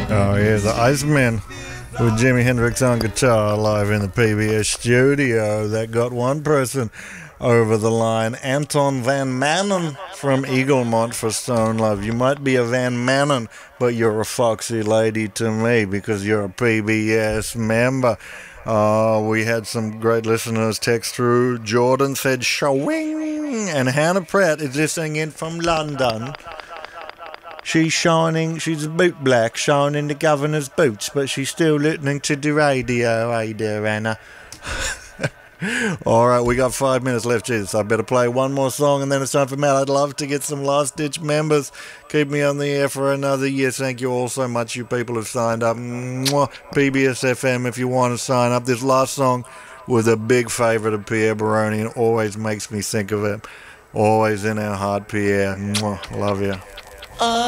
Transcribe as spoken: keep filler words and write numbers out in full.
Oh yeah, the Iceman with Jimi Hendrix on guitar live in the P B S studio. That got one person over the line. Anton Van Manen from Eaglemont for Stone Love. You might be a Van Manen, but you're a foxy lady to me because you're a P B S member. Uh, we had some great listeners text through. Jordan said showing, and Hannah Pratt is listening in from London. She's shining, she's a boot black, shining the governor's boots, but she's still listening to the radio. Hey there, Anna. All right, we got five minutes left, Jesus. I better play one more song and then it's time for Matt. I'd love to get some last-ditch members. Keep me on the air for another year. Thank you all so much. You people have signed up. Mwah. P B S F M if you want to sign up. This last song was a big favourite of Pierre Baroni and always makes me think of it. Always in our heart, Pierre. Mwah. Love you.